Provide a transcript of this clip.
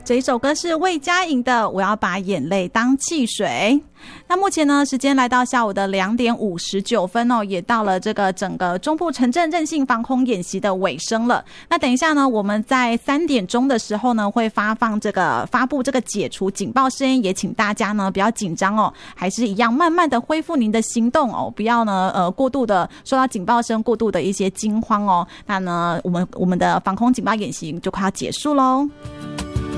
这一首歌是魏佳莹的《我要把眼泪当汽水》。那目前呢，时间来到下午的2点59分哦，也到了这个整个中部城镇韧性防空演习的尾声了。那等一下呢，我们在3点钟的时候呢，会发布这个解除警报声，也请大家呢不要紧张哦，还是一样慢慢的恢复您的行动哦，不要呢过度的受到警报声过度的一些惊慌哦。那呢，我们的防空警报演习就快要结束喽。